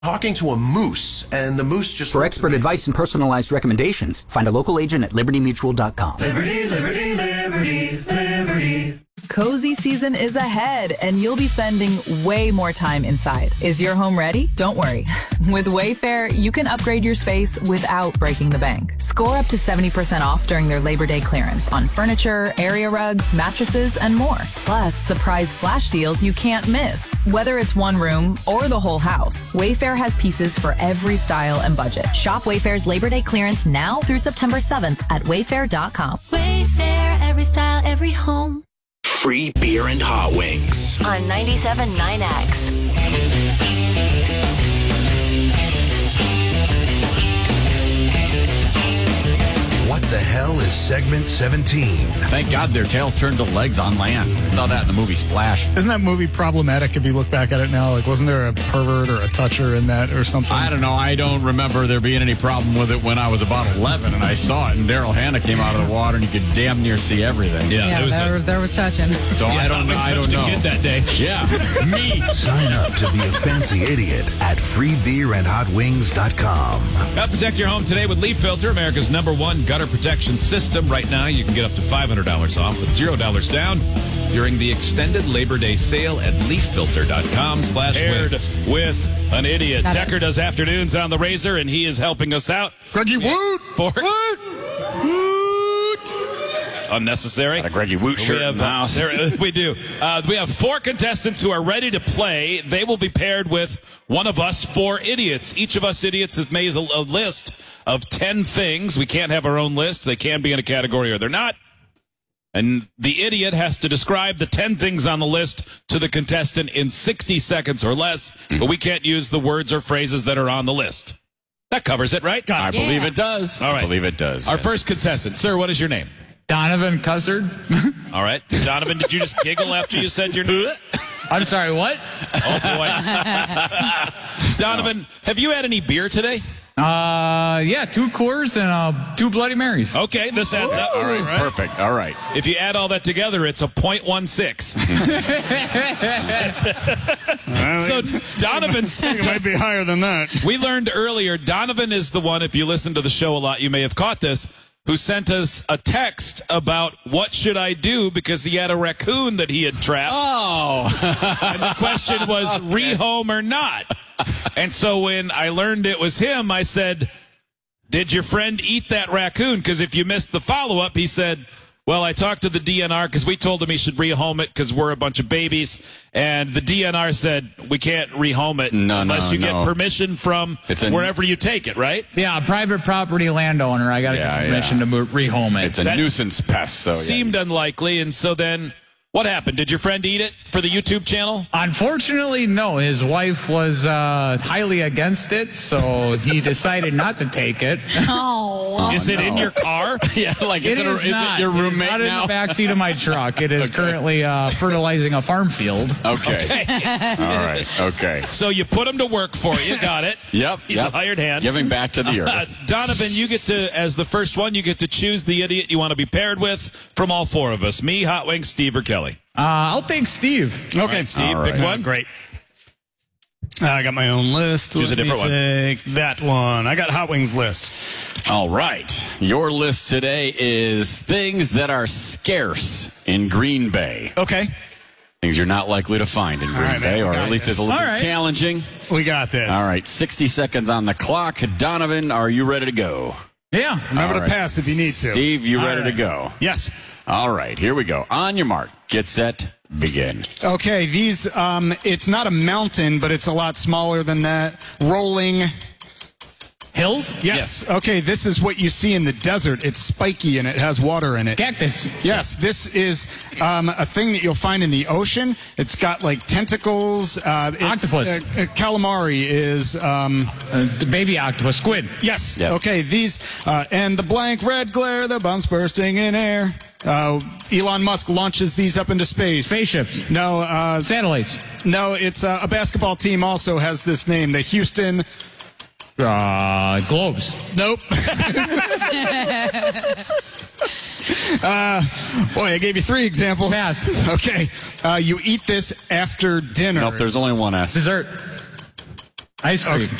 talking to a moose, and the moose just... For expert advice and personalized recommendations, find a local agent at libertymutual.com. Liberty, liberty, liberty, liberty. Cozy season is ahead, and you'll be spending way more time inside. Is your home ready? Don't worry. With Wayfair, you can upgrade your space without breaking the bank. Score up to 70% off during their Labor Day clearance on furniture, area rugs, mattresses, and more. Plus, surprise flash deals you can't miss. Whether it's one room or the whole house, Wayfair has pieces for every style and budget. Shop Wayfair's Labor Day clearance now through September 7th at wayfair.com. Wayfair, every style, every home. Free beer and hot wings On 97.9X. What the hell is segment 17? Thank God their tails turned to legs on land. I saw that in the movie Splash. Isn't that movie problematic if you look back at it now? Like, wasn't there a pervert or a toucher in that or something? I don't know. I don't remember there being any problem with it when I was about 11 and I saw it and Daryl Hannah came out of the water and you could damn near see everything. Yeah, there was touching. So I don't know. I don't know. Kid that day. Yeah, me. Sign up to be a fancy idiot at freebeerandhotwings.com. Help protect your home today with Leaf Filter, America's #1 gutter protection system. Right now, you can get up to $500 off with $0 down during the extended Labor Day sale at leaffilter.com/paired with an idiot. Decker does afternoons on the Razor, and he is helping us out. Greggy Woot! Woot! Unnecessary. Got a Greggy Woot shirt in the house. We do. We have 4 contestants who are ready to play. They will be paired with one of us 4 idiots. Each of us idiots has made a list of 10 things. We can't have our own list. They can be in a category or they're not. And the idiot has to describe the 10 things on the list to the contestant in 60 seconds or less, but we can't use the words or phrases that are on the list. That covers it, right? I believe it does. All right. I believe it does. Our first contestant. Sir, what is your name? Donovan Cussard. All right. Donovan, did you just giggle after you said your name? I'm sorry, what? Oh, boy. Donovan, have you had any beer today? Yeah, 2 Coors and 2 Bloody Marys. Okay, this adds up. All right, perfect. All right. If you add all that together, it's a .16. So Donovan sent It might be higher than that. We learned earlier, Donovan is the one, if you listen to the show a lot, you may have caught this, who sent us a text about what should I do because he had a raccoon that he had trapped. Oh. And the question was rehome or not. And so when I learned it was him, I said, did your friend eat that raccoon? Because if you missed the follow-up, he said, well, I talked to the DNR because we told him he should rehome it because we're a bunch of babies. And the DNR said, we can't rehome it unless you get permission from wherever you take it, right? Yeah, private property landowner. I got to get permission to rehome it. It's a nuisance pest. So seemed unlikely. And so then what happened? Did your friend eat it for the YouTube channel? Unfortunately, no. His wife was highly against it, so he decided not to take it. Is it in your car? Yeah, like is it your roommate now? It's not in the backseat of my truck. It is currently fertilizing a farm field. Okay. All right. Okay. So you put him to work for you. Got it. Yep. He's a hired hand. Giving back to the earth. Donovan, you get to, as the first one, you get to choose the idiot you want to be paired with from all 4 of us. Me, Hot Wings, Steve, or Kelly. I'll take Steve. Okay, right, Steve, pick one. Great. I got my own list. Choose a different one. Take that one. I got Hot Wings list. All right. Your list today is things that are scarce in Green Bay. Okay. Things you're not likely to find in Green Bay, or at least it's a little bit challenging. We got this. All right. 60 seconds on the clock. Donovan, are you ready to go? Yeah. Remember to pass if you need to. Steve, you ready to go? Yes. All right. Here we go. On your mark. Get set. Begin. Okay. These, it's not a mountain, but it's a lot smaller than that. Rolling hills? Yes. Okay, this is what you see in the desert. It's spiky and it has water in it. Cactus. Yes, this is a thing that you'll find in the ocean. It's got like tentacles. Octopus. Calamari is... the baby octopus. Squid. Yes. Okay, these... and the blank red glare, the bombs bursting in air. Elon Musk launches these up into space. Spaceships. No. Satellites. No, it's a basketball team also has this name. The Houston... Globes. Nope. Boy, I gave you 3 examples. Pass. Okay. You eat this after dinner. Nope, there's only one S. Dessert. Ice cream.